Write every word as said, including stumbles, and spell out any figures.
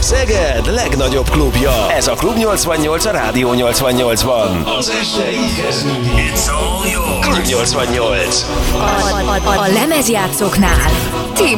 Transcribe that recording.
Szeged legnagyobb klubja. Ez a Klub nyolcvannyolc a Rádió nyolcvannyolcban. Az este így kezdődik. It's all yours. Klub nyolcvannyolc. A, a, a, a lemezjátszóknál